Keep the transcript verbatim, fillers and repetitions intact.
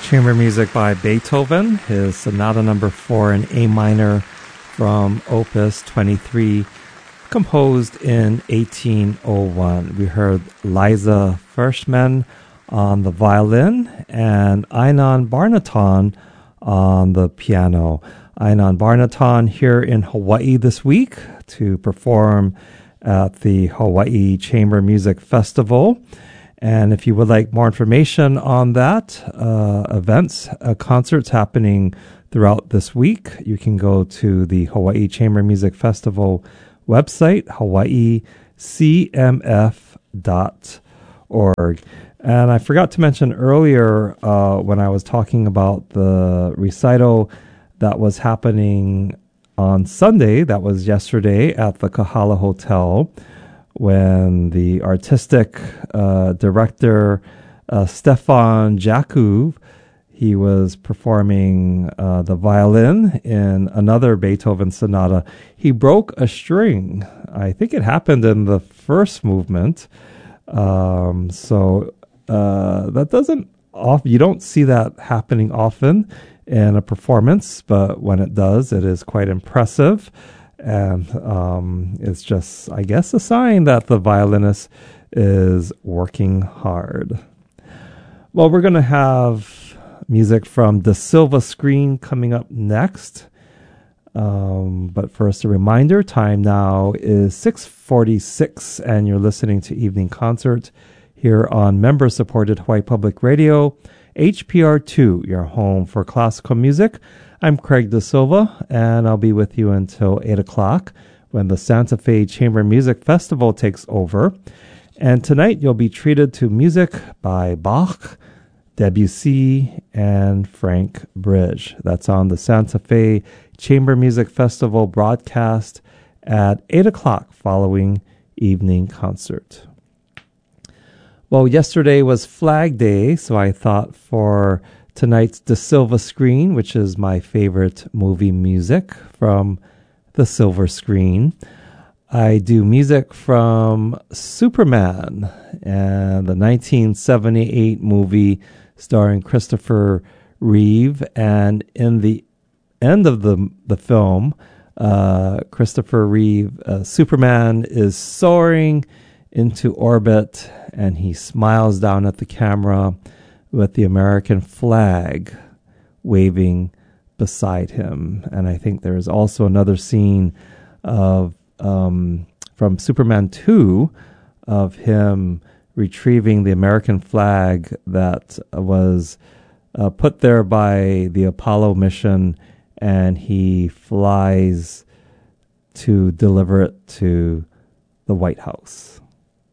Chamber music by Beethoven, his Sonata Number Four in A minor from Opus twenty-three, composed in eighteen oh one. We heard Liza Firstman on the violin and Einon Barnaton on the piano. Einon Barnaton here in Hawaii this week to perform at the Hawaii Chamber Music Festival. And if you would like more information on that, uh, events, uh, concerts happening throughout this week, you can go to the Hawaii Chamber Music Festival website, hawaii c m f dot org. And I forgot to mention earlier uh, when I was talking about the recital that was happening on Sunday, that was yesterday at the Kahala Hotel, when the artistic uh, director, uh, Stefan Jakub, he was performing uh, the violin in another Beethoven sonata. He broke a string. I think it happened in the first movement. Um, so uh, that doesn't off. You don't see that happening often in a performance, but when it does, it is quite impressive. And um, it's just, I guess, a sign that the violinist is working hard. Well, we're going to have music from Da Silva Screen coming up next. Um, but first, a reminder, time now is six forty-six, and you're listening to Evening Concert here on member-supported Hawaii Public Radio, H P R two, your home for classical music. I'm Craig Da Silva, and I'll be with you until eight o'clock when the Santa Fe Chamber Music Festival takes over. And tonight you'll be treated to music by Bach, Debussy, and Frank Bridge. That's on the Santa Fe Chamber Music Festival broadcast at eight o'clock following evening concert. Well, yesterday was Flag Day, so I thought for tonight's Da Silva Screen, which is my favorite movie music from the Silver Screen, I do music from Superman and the nineteen seventy-eight movie starring Christopher Reeve. And in the end of the the film, uh, Christopher Reeve, uh, Superman is soaring into orbit, and he smiles down at the camera with the American flag waving beside him. And I think there is also another scene of um, from Superman two of him retrieving the American flag that was uh, put there by the Apollo mission, and he flies to deliver it to the White House.